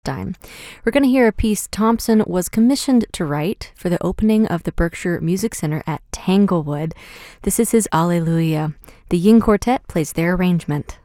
time. We're going to hear a piece Thompson was commissioned to write for the opening of the Berkshire Music Center at Tanglewood. This is his Alleluia. The Ying Quartet plays their arrangement.